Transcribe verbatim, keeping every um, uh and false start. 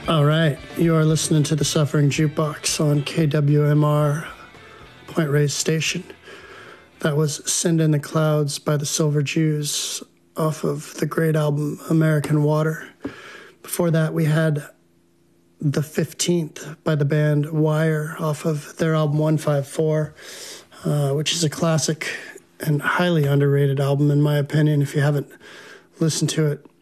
All right, you are listening to the Suffering Jukebox on K W M R Point Reyes Station. That was Send in the Clouds by the Silver Jews off of the great album American Water. Before that, we had The fifteenth by the band Wire off of their album one five four, uh, which is a classic and highly underrated album in my opinion. If you haven't listened to it,